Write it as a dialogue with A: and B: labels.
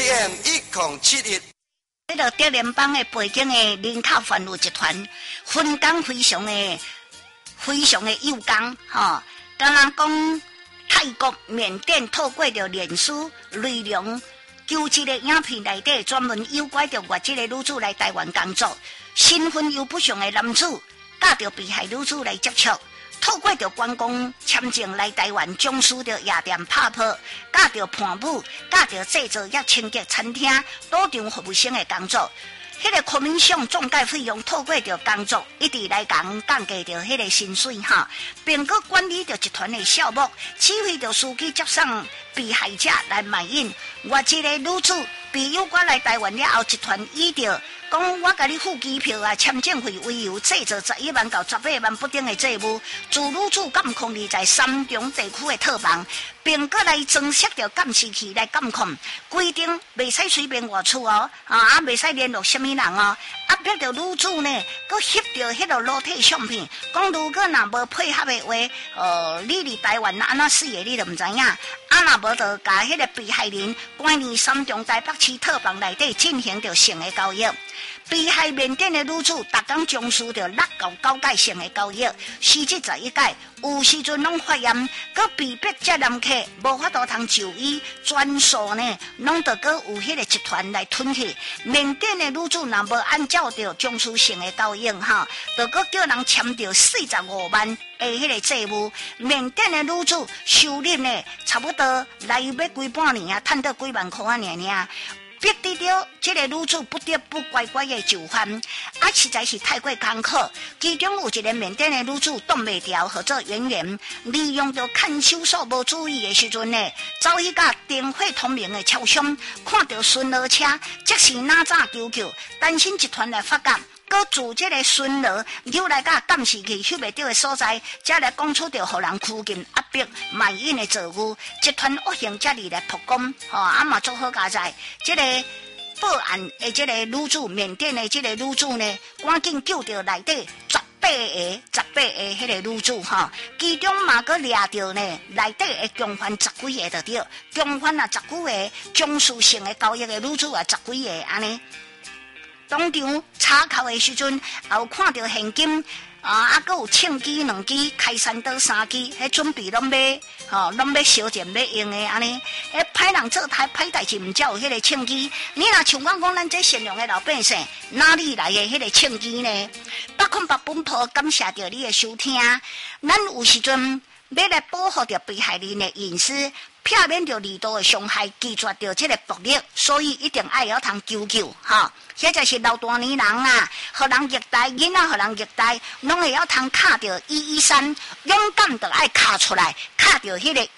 A: AM 1071。
B: 这个德联邦的背景的人口贩路集团，分工非常的有功，当然讲泰国、缅甸透过着脸书内容纠集的影片内底，专门诱拐着外籍的女子来台湾工作，身份又不详的男子，甲着被害女子来接触。透过着观光签证来台湾，从事着夜店拍破，教着伴舞，教着制作也清洁餐厅、赌场服务生的工作。迄个国民党中介费用透过着工作，一直来降低着迄个薪水并佮管理着集团的项目，指挥着司机接送被害者来卖淫。外籍的女子被诱拐来台湾了后，集团以着讲我甲你付机票啊、签证费为由，制作11万到18万不等的债务，自女子监控你在三中地区的套房，并佮来装设着监视器来监控，规定袂使随便外出袂使联络什么人压迫着女子呢，佮翕着迄个裸体相片，讲如果若无配合的话，你伫台湾安怎死的你都唔知影，若无就甲迄个被害人关于三中台北市套房内底进行着性的交易。被害缅甸的女子，逐工从事着6到9届性的交易，实质11届，有时阵拢发现，佮被逼接男客无法度通就医，全数呢，拢得佮有迄个集团来吞去。缅甸的女子若无按照着从事性的交易就佮叫人签着45万的迄个债务。缅甸的女子收入呢，差不多来要几半年赚到几万块尔。逼得着这个女子不得不乖乖的就范，实在是太过艰苦。其中有一个缅甸的女子挡袂牢，合作人员利用着看守所无注意的时阵呢，走去甲灯火通明的超商，看到巡逻车，即时哪吒求救，担心集团来发觉。佮自这个巡逻扭来甲监视器翕袂到的所在，才来讲出着互人拘禁压迫卖淫的罪务。集团恶行才嚟来曝光，嘛做好佳哉。这个报案的这个女子，缅甸的这个女子呢，赶紧救着内底18个迄个女子其中嘛佮抓着呢内底的共犯10几个就对，共犯10几个从事性的交易的女子10几个安尼。当场查扣的时阵，也有看到现金佮有称机2支，开山刀3支，迄准备拢要烧钱要用的安尼。迄歹人做歹代志，毋才有迄个称机。你若像我讲，咱这善良的老百姓，哪里来的迄个称机呢？百款百本铺，感谢着你的收听。咱有时阵要来保护着被害人的隐私。避免着二度的伤害，拒绝着这个暴力，所以一定爱要通求救这就是老大年人互人虐待囡仔，互人虐待，拢会要通敲着113，勇敢着爱敲出来，敲着迄个